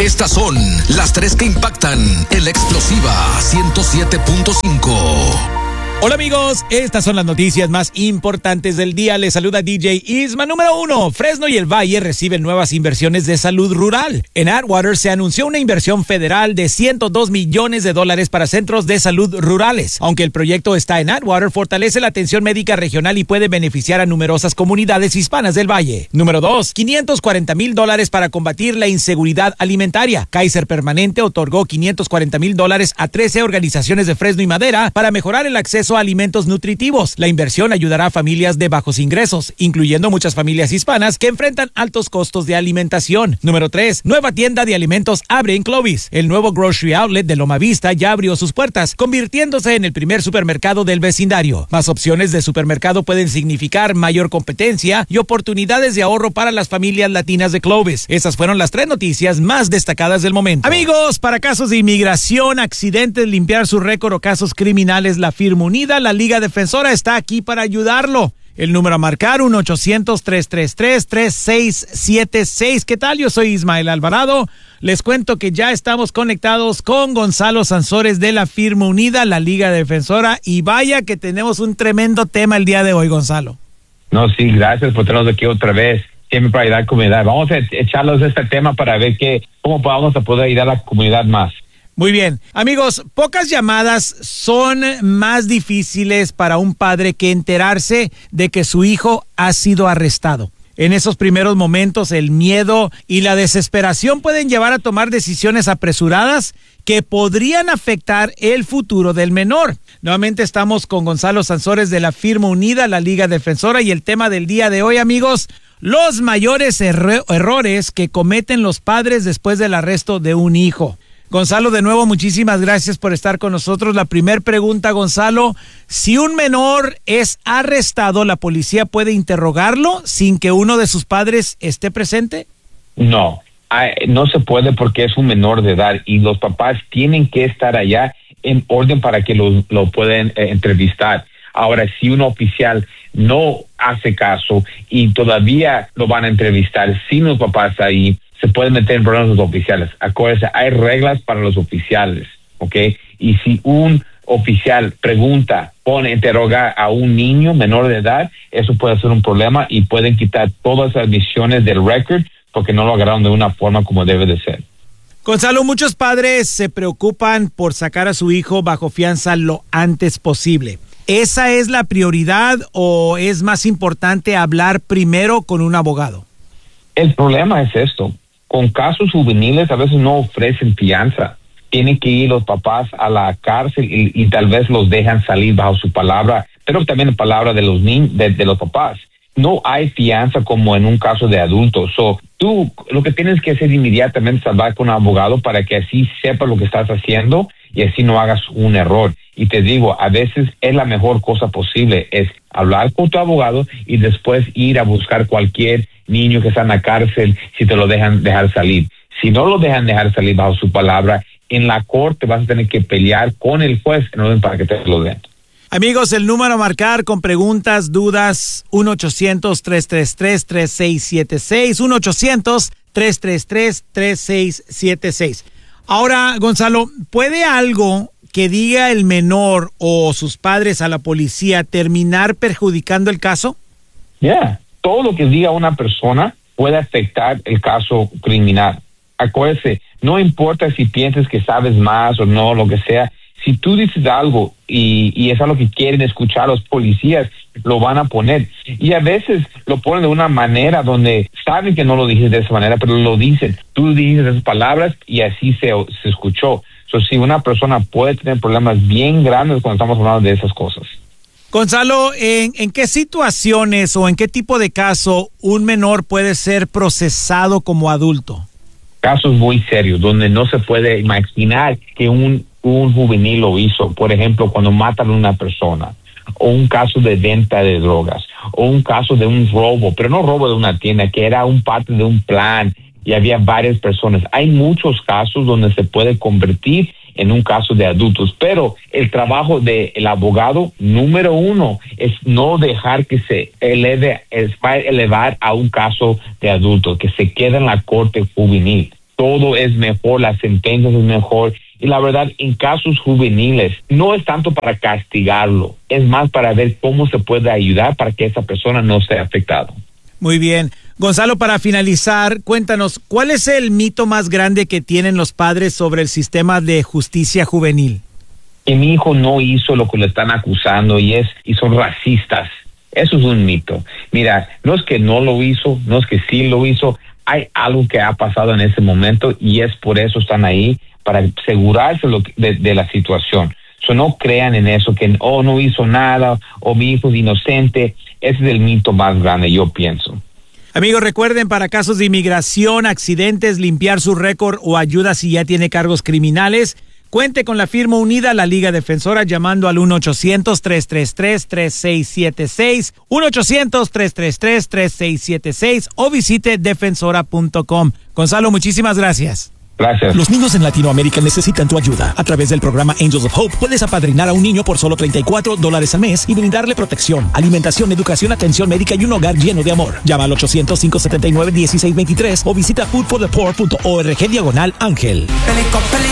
Estas son las 3 que impactan en la explosiva 107.5. Hola amigos, estas son las noticias más importantes del día. Les saluda DJ Isma. Número 1, Fresno y el Valle reciben nuevas inversiones de salud rural. En Atwater se anunció una inversión federal de $102 millones para centros de salud rurales. Aunque el proyecto está en Atwater, fortalece la atención médica regional y puede beneficiar a numerosas comunidades hispanas del Valle. Número 2, $540,000 para combatir la inseguridad alimentaria. Kaiser Permanente otorgó $540,000 a 13 organizaciones de Fresno y Madera para mejorar el acceso a alimentos nutritivos. La inversión ayudará a familias de bajos ingresos, incluyendo muchas familias hispanas que enfrentan altos costos de alimentación. Número 3, nueva tienda de alimentos abre en Clovis. El nuevo Grocery Outlet de Loma Vista ya abrió sus puertas, convirtiéndose en el primer supermercado del vecindario. Más opciones de supermercado pueden significar mayor competencia y oportunidades de ahorro para las familias latinas de Clovis. Esas fueron las 3 noticias más destacadas del momento. Amigos, para casos de inmigración, accidentes, limpiar su récord o casos criminales, la firma unida, la Liga Defensora, está aquí para ayudarlo. El número a marcar, 1-800-333-3676. ¿Qué tal? Yo soy Ismael Alvarado. Les cuento que ya estamos conectados con Gonzalo Sansores de la firma unida, la Liga Defensora. Y vaya que tenemos un tremendo tema el día de hoy, Gonzalo. No, sí, gracias por tenernos aquí otra vez. Siempre para ayudar a la comunidad. Vamos a echarles este tema para ver cómo vamos a poder ayudar a la comunidad más. Muy bien. Amigos, pocas llamadas son más difíciles para un padre que enterarse de que su hijo ha sido arrestado. En esos primeros momentos, el miedo y la desesperación pueden llevar a tomar decisiones apresuradas que podrían afectar el futuro del menor. Nuevamente estamos con Gonzalo Sansores de la firma unida, la Liga Defensora, y el tema del día de hoy, amigos, los mayores errores que cometen los padres después del arresto de un hijo. Gonzalo, de nuevo, muchísimas gracias por estar con nosotros. La primera pregunta, Gonzalo, si un menor es arrestado, ¿la policía puede interrogarlo sin que uno de sus padres esté presente? No, no se puede porque es un menor de edad y los papás tienen que estar allá en orden para que lo puedan entrevistar. Ahora, si un oficial no hace caso y todavía lo van a entrevistar sin los papás ahí, se pueden meter en problemas los oficiales. Acuérdense, hay reglas para los oficiales, ¿ok? Y si un oficial interroga a un niño menor de edad, eso puede ser un problema y pueden quitar todas las admisiones del récord porque no lo agarraron de una forma como debe de ser. Gonzalo, muchos padres se preocupan por sacar a su hijo bajo fianza lo antes posible. ¿Esa es la prioridad o es más importante hablar primero con un abogado? El problema es esto. Con casos juveniles a veces no ofrecen fianza. Tienen que ir los papás a la cárcel y tal vez los dejan salir bajo su palabra, pero también la palabra de los de los papás. No hay fianza como en un caso de adultos. Tú lo que tienes que hacer inmediatamente es hablar con un abogado para que así sepa lo que estás haciendo y así no hagas un error. Y te digo, a veces es la mejor cosa posible, es hablar con tu abogado y después ir a buscar cualquier niño que está en la cárcel si te lo dejan dejar salir. Si no lo dejan dejar salir bajo su palabra, en la corte vas a tener que pelear con el juez en orden para que te lo den. Amigos, el número a marcar con preguntas, dudas, 1-800-333-3676, 1-800-333-3676. Ahora, Gonzalo, ¿puede algo que diga el menor o sus padres a la policía terminar perjudicando el caso? Todo lo que diga una persona puede afectar el caso criminal. Acuérdese, no importa si piensas que sabes más o no, lo que sea. Si tú dices algo y es algo que quieren escuchar los policías, lo van a poner. Y a veces lo ponen de una manera donde saben que no lo dices de esa manera, pero lo dicen. Tú dices esas palabras y así se escuchó. Si una persona puede tener problemas bien grandes cuando estamos hablando de esas cosas. Gonzalo, ¿en qué situaciones o en qué tipo de caso un menor puede ser procesado como adulto? Casos muy serios, donde no se puede imaginar que un juvenil lo hizo. Por ejemplo, cuando matan a una persona, o un caso de venta de drogas, o un caso de un robo, pero no robo de una tienda, que era un parte de un plan y había varias personas. Hay muchos casos donde se puede convertir en un caso de adultos, pero el trabajo del abogado número 1 es no dejar que se elevar a un caso de adultos, que se quede en la corte juvenil. todo es mejor, las sentencias es mejor. Y la verdad, en casos juveniles, no es tanto para castigarlo, es más para ver cómo se puede ayudar para que esa persona no sea afectada. Muy bien. Gonzalo, para finalizar, cuéntanos, ¿cuál es el mito más grande que tienen los padres sobre el sistema de justicia juvenil? Que mi hijo no hizo lo que le están acusando y son racistas. Eso es un mito. Mira, no es que no lo hizo, no es que sí lo hizo. Hay algo que ha pasado en ese momento y es por eso están ahí, para asegurarse de la situación. No crean en eso, que no hizo nada, o mi hijo es inocente. Ese es el mito más grande, yo pienso. Amigos, recuerden, para casos de inmigración, accidentes, limpiar su récord o ayuda si ya tiene cargos criminales, cuente con la firma unida a la Liga Defensora llamando al 1-800-333-3676, 1-800-333-3676 o visite defensora.com. Gonzalo, muchísimas gracias. Gracias. Los niños en Latinoamérica necesitan tu ayuda. A través del programa Angels of Hope puedes apadrinar a un niño por solo $34 al mes y brindarle protección, alimentación, educación, atención médica y un hogar lleno de amor. Llama al 800-579-1623 o visita foodforthepoor.org/Ángel.